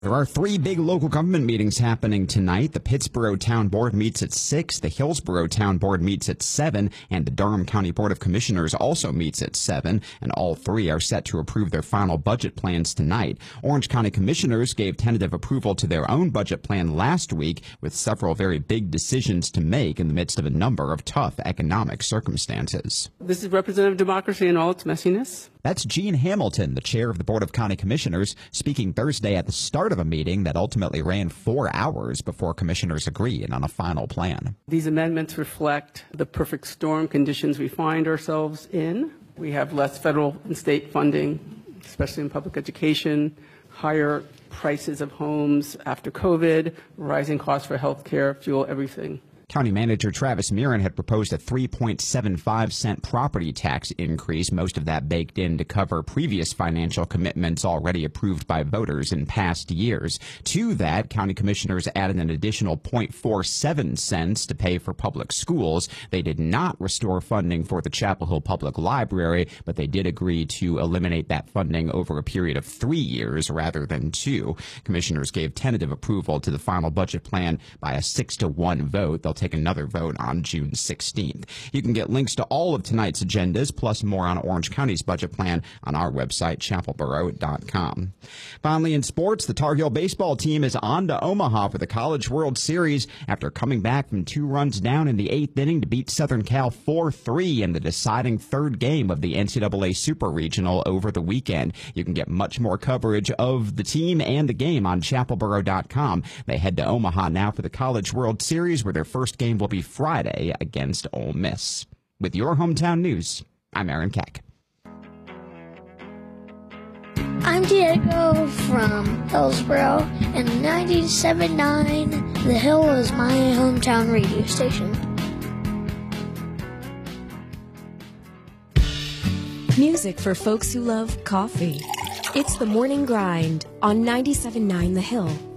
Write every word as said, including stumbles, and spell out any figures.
There are three big local government meetings happening tonight. The Pittsboro Town Board meets at six, the Hillsboro Town Board meets at seven, and the Durham County Board of Commissioners also meets at seven, and all three are set to approve their final budget plans tonight. Orange County Commissioners gave tentative approval to their own budget plan last week, with several very big decisions to make in the midst of a number of tough economic circumstances. This is representative democracy in all its messiness. That's Jean Hamilton, the chair of the Board of County Commissioners, speaking Thursday at the start of a meeting that ultimately ran four hours before commissioners agreed on a final plan. These amendments reflect the perfect storm conditions we find ourselves in. We have less federal and state funding, especially in public education, higher prices of homes after COVID, rising costs for health care, fuel, everything. County Manager Travis Mirren had proposed a three point seven five cent property tax increase, most of that baked in to cover previous financial commitments already approved by voters in past years. To that, county commissioners added an additional zero point four seven cents to pay for public schools. They did not restore funding for the Chapel Hill Public Library, but they did agree to eliminate that funding over a period of three years rather than two. Commissioners gave tentative approval to the final budget plan by a six to one vote. They'll take another vote on June sixteenth. You can get links to all of tonight's agendas, plus more on Orange County's budget plan on our website, chapel borough dot com. Finally, in sports, the Tar Heel baseball team is on to Omaha for the College World Series after coming back from two runs down in the eighth inning to beat Southern Cal four three in the deciding third game of the N C double A Super Regional over the weekend. You can get much more coverage of the team and the game on chapel borough dot com. They head to Omaha now for the College World Series, where their first game will be Friday against Ole Miss. With your hometown news, I'm Aaron Keck. I'm Diego from Hillsboro, and ninety-seven point nine The Hill is my hometown radio station. Music for folks who love coffee. It's the Morning Grind on ninety-seven point nine The Hill.